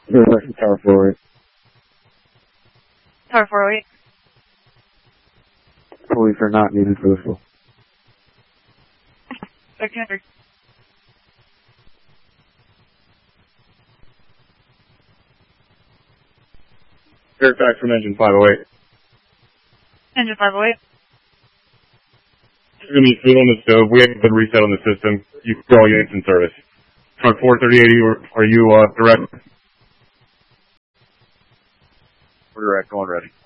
Tower 408. Tower 408. Police are not needed for this one. 1300. Fairfax from engine 508. Engine 508. There's going to be food on the stove. We haven't been reset on the system. You can call units in service. Truck 43080, are you direct? We're direct, going ready.